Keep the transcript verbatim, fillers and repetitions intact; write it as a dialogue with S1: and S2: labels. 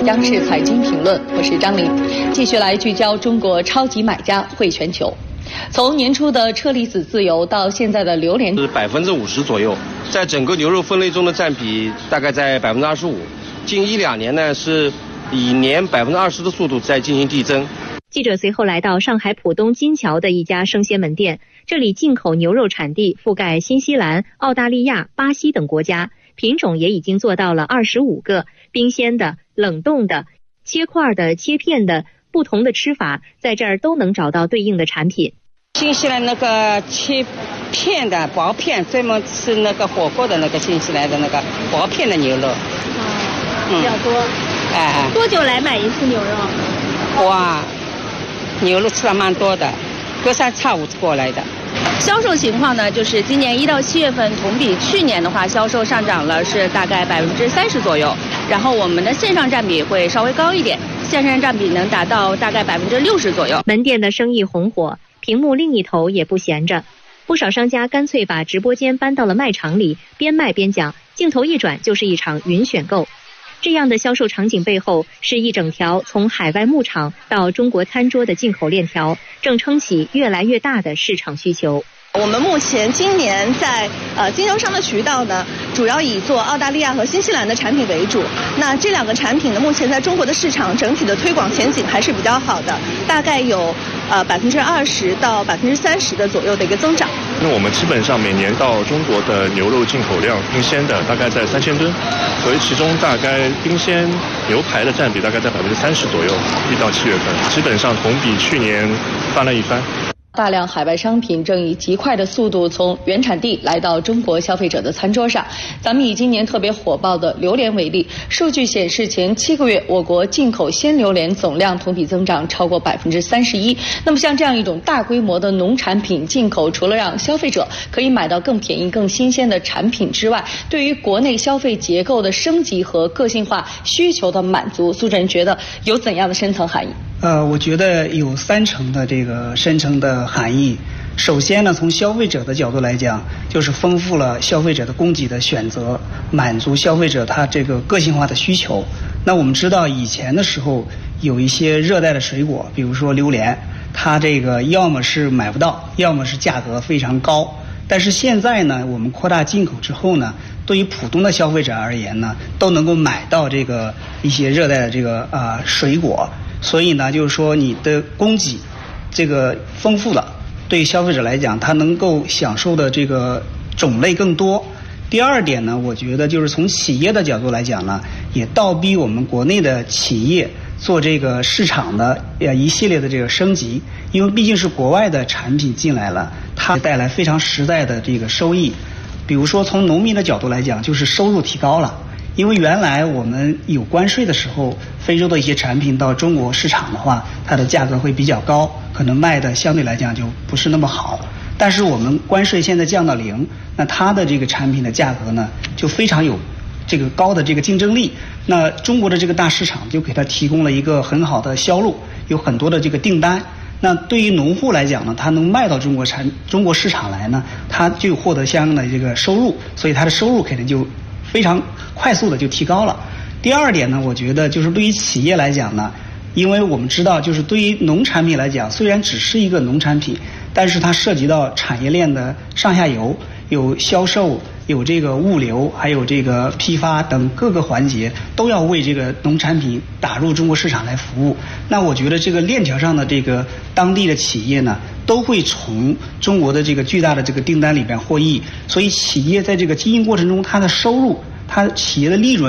S1: 央视财经评论，我是张琳，继续来聚焦中国超级买家汇全球。从年初的车厘子自由到现在的榴莲，
S2: 是百分之五十左右，在整个牛肉分类中的占比大概在百分之二十五。近一两年呢，是以年百分之二十的速度在进行递增。
S3: 记者随后来到上海浦东金桥的一家生鲜门店，这里进口牛肉产地覆盖新西兰、澳大利亚、巴西等国家，品种也已经做到了二十五个，冰鲜的、冷冻的、切块的、切片的，不同的吃法，在这儿都能找到对应的产品。
S4: 新西兰那个切片的薄片，专门吃那个火锅的那个新西兰的那个薄片的牛肉，
S3: 哦，比较多。
S4: 哎、嗯，
S3: 多久来买一次牛肉？
S4: 哇，牛肉吃了蛮多的，隔三差五过来的。
S1: 销售情况呢，就是今年一到七月份同比去年的话，销售上涨了是大概百分之三十左右。然后我们的线上占比会稍微高一点，线上占比能达到大概百分之六十左右。
S3: 门店的生意红火，屏幕另一头也不闲着，不少商家干脆把直播间搬到了卖场里，边卖边讲，镜头一转就是一场云选购。这样的销售场景背后，是一整条从海外牧场到中国餐桌的进口链条，正撑起越来越大的市场需求。
S5: 我们目前今年在呃经销商的渠道呢，主要以做澳大利亚和新西兰的产品为主。那这两个产品呢，目前在中国的市场整体的推广前景还是比较好的，大概有呃百分之二十到百分之三十的左右的一个增长。
S6: 那我们基本上每年到中国的牛肉进口量冰鲜的大概在三千吨，所以其中大概冰鲜牛排的占比大概在百分之三十左右，一到七月份基本上同比去年翻了一番。
S1: 大量海外商品正以极快的速度从原产地来到中国消费者的餐桌上。咱们以今年特别火爆的榴莲为例，数据显示前七个月我国进口鲜榴莲总量同比增长超过百分之三十一。那么像这样一种大规模的农产品进口，除了让消费者可以买到更便宜、更新鲜的产品之外，对于国内消费结构的升级和个性化需求的满足，苏主任觉得有怎样的深层含义？
S7: 呃，我觉得有三层的这个深层的含义。首先呢，从消费者的角度来讲，就是丰富了消费者的供给的选择，满足消费者他这个个性化的需求。那我们知道以前的时候有一些热带的水果，比如说榴莲，它这个要么是买不到，要么是价格非常高。但是现在呢，我们扩大进口之后呢，对于普通的消费者而言呢，都能够买到这个一些热带的这个啊、呃、水果。所以呢，就是说你的供给这个丰富了，对消费者来讲，他能够享受的这个种类更多。第二点呢，我觉得就是从企业的角度来讲呢，也倒逼我们国内的企业做这个市场的呃一系列的这个升级，因为毕竟是国外的产品进来了，它带来非常实在的这个收益。比如说从农民的角度来讲，就是收入提高了。因为原来我们有关税的时候，非洲的一些产品到中国市场的话，它的价格会比较高，可能卖的相对来讲就不是那么好。但是我们关税现在降到零，那它的这个产品的价格呢，就非常有这个高的这个竞争力。那中国的这个大市场就给它提供了一个很好的销路，有很多的这个订单。那对于农户来讲呢，他能卖到中国产中国市场来呢，他就获得相应的这个收入，所以他的收入肯定就非常快速的就提高了。第二点呢，我觉得就是对于企业来讲呢，因为我们知道，就是对于农产品来讲，虽然只是一个农产品，但是它涉及到产业链的上下游，有销售，有这个物流，还有这个批发等各个环节，都要为这个农产品打入中国市场来服务。那我觉得这个链条上的这个当地的企业呢，都会从中国的这个巨大的这个订单里边获益，所以企业在这个经营过程中，它的收入，它企业的利润